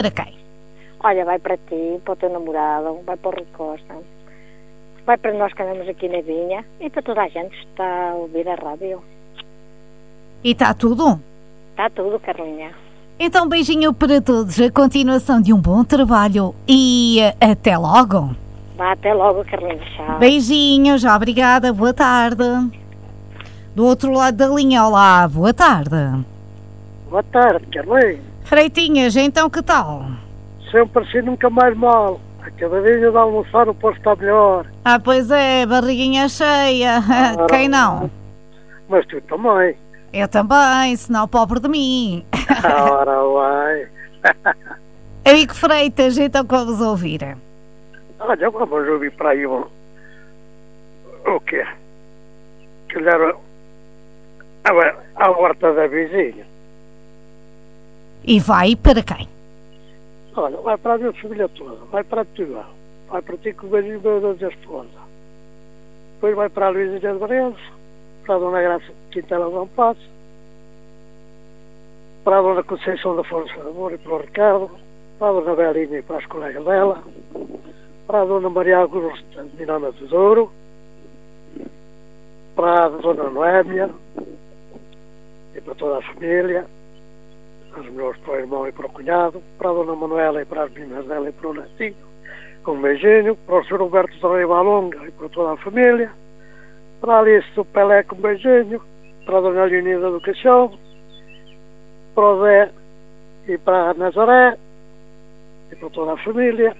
para quem? Olha, vai para ti, para o teu namorado, vai para o Rui Costa, vai para nós que andamos aqui na vinha e para toda a gente que está a ouvir a rádio. E está tudo? Está tudo, Carlinha. Então, beijinho para todos, a continuação de um bom trabalho e até logo. Vá, até logo, Carlinha. Tchau. Beijinhos, obrigada, boa tarde. Do outro lado da linha, olá, boa tarde. Boa tarde, Carlinha. Freitinhas, então que tal? Sempre assim, nunca mais mal. Acabadinho de almoçar, o posto está melhor. Ah, pois é, barriguinha cheia. Quem não? Mas tu também. Eu também, senão pobre de mim. Ora, vai. Amigo Freitas, então vamos ouvir. Olha, vamos ouvir para aí o quê? Calhar a horta da vizinha. E vai para quem? Olha, vai para a minha família toda. Vai para ti, vai para ti com o beijinho da esposa. Depois vai para a Luísa de Breza, para a Dona Graça Quintela Dom Passo, para a Dona Conceição da Força de Amor e para o Ricardo, para a Dona Belinha e para as colegas dela, para a Dona Maria Augusta de Miranda do Douro, para a Dona Noémia e para toda a família, aos meus, para o irmão e para o cunhado, para a Dona Manuela e para as meninas dela e para o netinho, com um beijinho, para o Sr. Roberto da Reiva Longa e para toda a família, para a Alice do Pelé com um beijinho, para a Dona Leonida do Cachorro, para o Zé e para a Nazaré e para toda a família,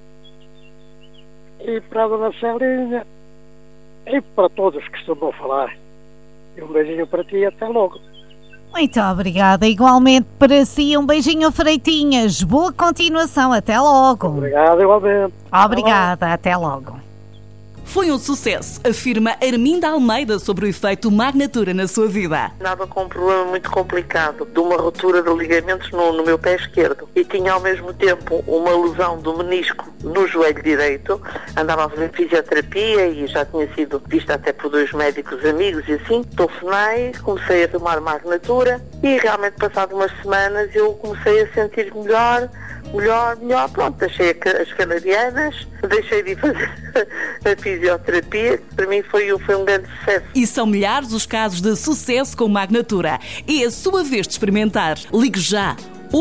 e para a Dona Celinha e para todos que estão a falar. E um beijinho para ti e até logo. Muito obrigada, igualmente para si, um beijinho Freitinhas, boa continuação, até logo. Obrigado, igualmente. Obrigada, até logo. Foi um sucesso, afirma Arminda Almeida sobre o efeito Magnatura na sua vida. Andava com um problema muito complicado, de uma ruptura de ligamentos no meu pé esquerdo e tinha ao mesmo tempo uma lesão do menisco no joelho direito. Andava a fazer fisioterapia e já tinha sido vista até por 2 médicos amigos e assim. Telefonei, comecei a tomar Magnatura e realmente passado umas semanas eu comecei a sentir melhor. Pronto, deixei as canadianas, deixei de fazer a fisioterapia, para mim foi um grande sucesso. E são milhares os casos de sucesso com Magnatura. É a sua vez de experimentar. Ligue já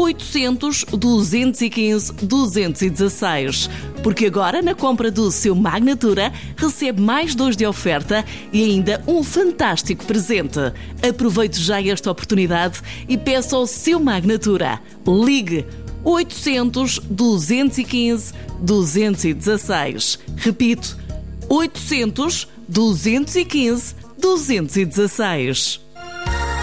800-215-216, porque agora na compra do seu Magnatura recebe mais 2 de oferta e ainda um fantástico presente. Aproveite já esta oportunidade e peça o seu Magnatura. Ligue 800-215-216. Repito, 800-215-216.